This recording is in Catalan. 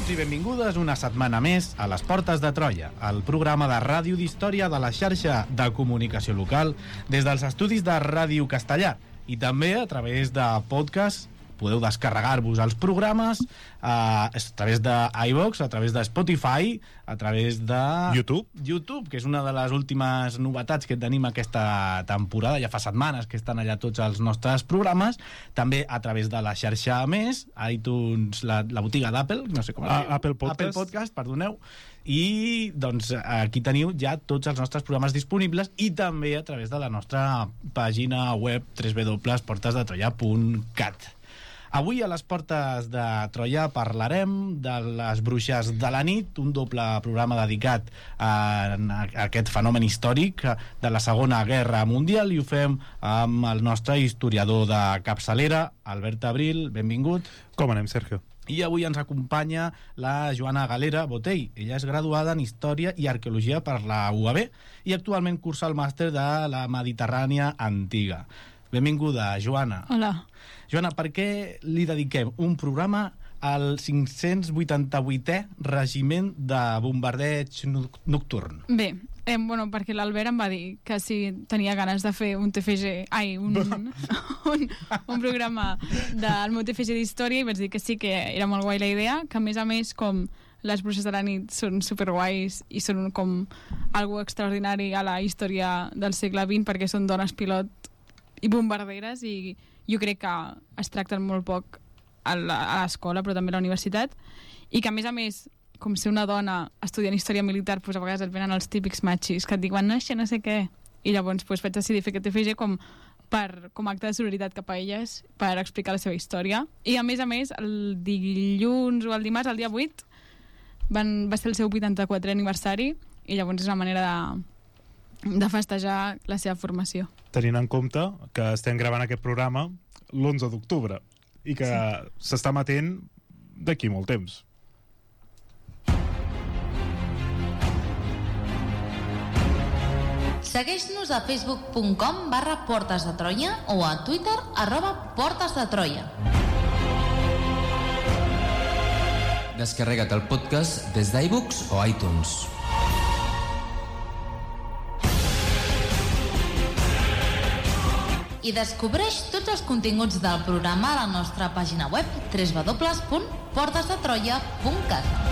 Benvinguts i benvingudes una setmana més a Les Portes de Troia, el programa de ràdio d'història de la xarxa de comunicació local des dels estudis de Ràdio Castellar i també a través de podcast. Podeu descarregar-vos els programes a través d'iVoox, a través de Spotify, a través de YouTube, que és una de les últimes novetats que tenim aquesta temporada. Ja fa setmanes que estan allà tots els nostres programes. També a través de la xarxa Més, iTunes, la botiga d'Apple, no sé com es diu. Apple Podcast, perdoneu. I doncs aquí teniu ja tots els nostres programes disponibles i també a través de la nostra pàgina web www.portesdetroia.cat. Avui a les Portes de Troia parlarem de les bruixes de la nit, un doble programa dedicat a aquest fenomen històric de la Segona Guerra Mundial, i ho fem amb el nostre historiador de capçalera, Albert Abril. Benvingut. Com anem, Sergio? I avui ens acompanya la Joana Galera Botell. Ella és graduada en Història i Arqueologia per la UAB i actualment cursa el màster de la Mediterrània Antiga. Benvinguda, Joana. Hola. Joana, per què li dediquem un programa al 588è Regiment de Bombardeig Nocturn? Bé, perquè l'Albert em va dir que si tenia ganes de fer un TFG, un programa del meu TFG d'història, i vaig dir que sí, que era molt guai la idea, que a més, com les bruixes de la nit són superguais i són com algo extraordinari a la història del segle XX, perquè són dones pilot i bombarderes, i jo crec que es tracten molt poc a l'escola, però també a la universitat, i que a més, com ser una dona estudiant història militar, doncs a vegades et venen els típics machis que et diuen, no sé què, i llavors vaig decidir fer aquest TFG com acte de solidaritat cap a elles, per explicar la seva història. I a més, el dilluns o el dimarts, el dia 8, va ser el seu 84è aniversari, i llavors és una manera de festejar la seva formació. Tenint en compte que estem gravant aquest programa l'11 d'octubre i que s'està emetent d'aquí molt temps. Segueix-nos a facebook.com/Portes de Troia o a Twitter @PortesDeTroia. Descarrega't el podcast des d'iVoox o iTunes. I descobreix tots els continguts del programa a la nostra pàgina web www.portesdetroia.cat.